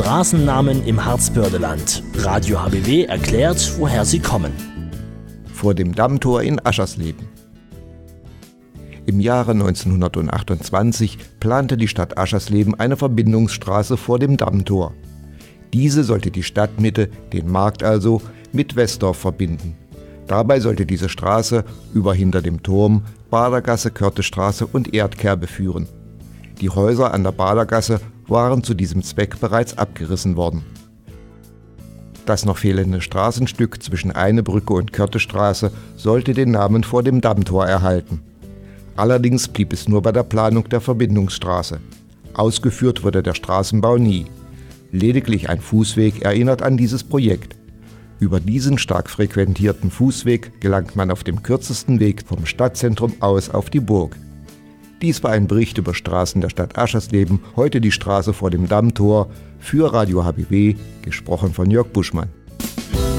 Straßennamen im Harzbördeland. Radio HBW erklärt, woher sie kommen. Vor dem Dammtor in Aschersleben. Im Jahre 1928 plante die Stadt Aschersleben eine Verbindungsstraße vor dem Dammtor. Diese sollte die Stadtmitte, den Markt also, mit Westdorf verbinden. Dabei sollte diese Straße über hinter dem Turm, Badergasse, Körtestraße und Erdkerbe führen. Die Häuser an der Badergasse waren zu diesem Zweck bereits abgerissen worden. Das noch fehlende Straßenstück zwischen Einebrücke und Körtestraße sollte den Namen vor dem Dammtor erhalten. Allerdings blieb es nur bei der Planung der Verbindungsstraße. Ausgeführt wurde der Straßenbau nie. Lediglich ein Fußweg erinnert an dieses Projekt. Über diesen stark frequentierten Fußweg gelangt man auf dem kürzesten Weg vom Stadtzentrum aus auf die Burg. Dies war ein Bericht über Straßen der Stadt Aschersleben, heute die Straße vor dem Dammtor, für Radio HBW, gesprochen von Jörg Buschmann.